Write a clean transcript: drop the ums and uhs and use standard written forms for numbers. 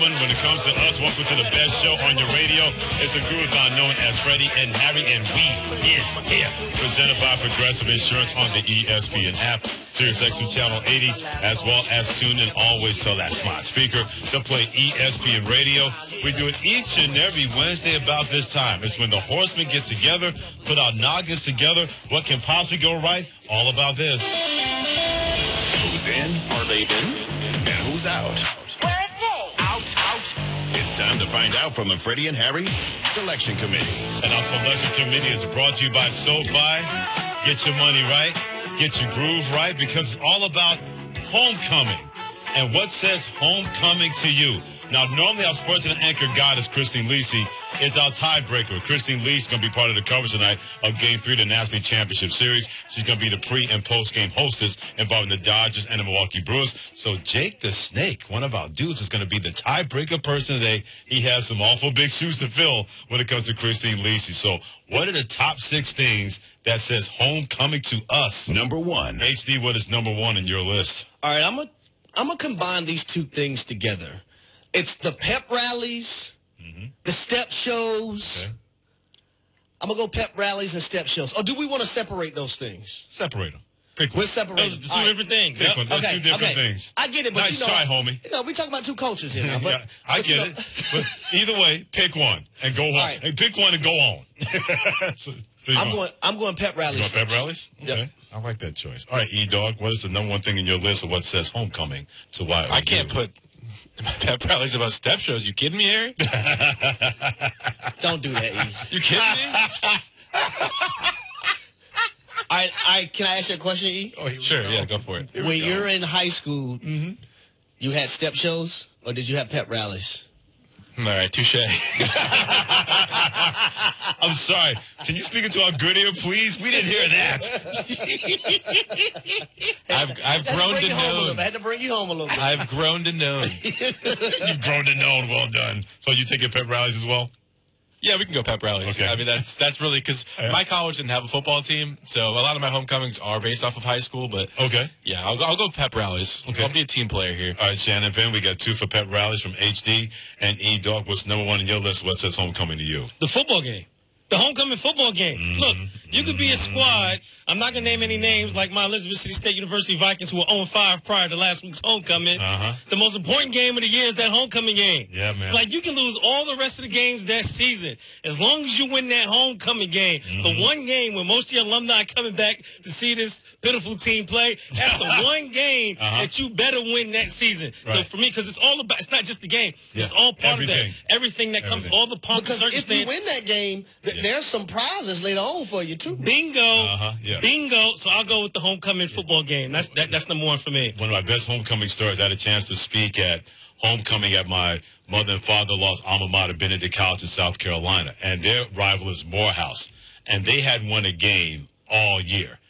When it comes to us, welcome to the best show on your radio. It's the Groove-Thon known as Freddie and Harry, and we is here. Presented by Progressive Insurance on the ESPN app, SiriusXM Channel 80, as well as tune in always to that smart speaker to play ESPN Radio. We do it each and every Wednesday about this time. It's when the horsemen get together, put our noggins together. What can possibly go right? All about this. Who's in? Are they in? And who's out? Where is they? Out. It's time to find out from the Freddie and Harry Selection Committee. And our selection committee is brought to you by SoFi. Get your money right. Get your groove right, because it's all about homecoming. And what says homecoming to you? Now, normally our sports and anchor goddess, Christine Lisi, is our tiebreaker. Christine Lisi is going to be part of the coverage tonight of Game 3 of the National League Championship Series. She's going to be the pre- and post-game hostess involving the Dodgers and the Milwaukee Brewers. So Jake the Snake, one of our dudes, is going to be the tiebreaker person today. He has some awful big shoes to fill when it comes to Christine Lisi. So what are the top 6 things that says homecoming to us? Number 1. HD, what is number 1 in your list? All right, I'm gonna combine these two things together. It's the pep rallies, the step shows. Okay. I'm going to go pep rallies and step shows. Or do we want to separate those things? Separate them. Pick one. We'll separate Those them. are two different things. Pick Yep. one. Those Okay, two different okay. things. I get it, but Nice try, homie. We talking about two cultures here now. But, Yeah, I but, get it. But either way, pick one and go on. right. Hey, pick one and go on. So I'm going pep You rallies. want pep rallies? Yep. Okay. I like that choice. All right, E-Dog, what is the number 1 thing in your list of what says homecoming to why? I can't put pep rallies about step shows. You kidding me, Harry? Don't do that, E. You kidding me? Can I ask you a question, E? Oh, here we Sure, go. yeah, go for it. Here we When go. you're in high school, you had step shows, or did you have pep rallies? All right, touche. I'm sorry. Can you speak into our good ear, please? We didn't hear that. I've grown to know. I had to bring you home a little bit. I've grown to know. You've grown to know. Well done. So you take your pep rallies as well? Yeah, we can go pep rallies. Okay. I mean, that's really because my college didn't have a football team, so a lot of my homecomings are based off of high school. But Okay. yeah, I'll go pep rallies. Okay. I'll be a team player here. All right, Shannon Ben, we got 2 for pep rallies from HD and E-Dog. What's number 1 in your list? What says homecoming to you? The football game. The homecoming football game. Look, you could be a squad. I'm not going to name any names like my Elizabeth City State University Vikings who were 0-5 prior to last week's homecoming. Uh-huh. The most important game of the year is that homecoming game. Yeah, man. Like, you can lose all the rest of the games that season. As long as you win that homecoming game. The one game where most of your alumni are coming back to see this pitiful team play, that's the one game that you better win that season. So Right. for me, because it's not just the game. Yeah. It's all part Everything. of that. Everything that comes, Everything. all the pomp and Because if you circumstance. win that game, there's some prizes later on for you, too. Bingo. Yeah. Bingo. So I'll go with the homecoming football game. That's number 1 for me. One of my best homecoming stories, I had a chance to speak at homecoming at my mother and father-in-law's alma mater, Benedict College in South Carolina. And their rival is Morehouse. And they hadn't won a game all year.